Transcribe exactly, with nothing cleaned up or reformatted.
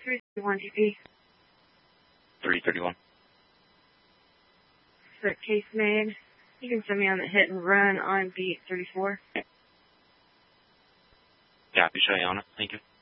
three thirty-one T P. three thirty-one. Set case made. You can send me on the hit and run on beat thirty-four. Copy, show you on it. Thank you.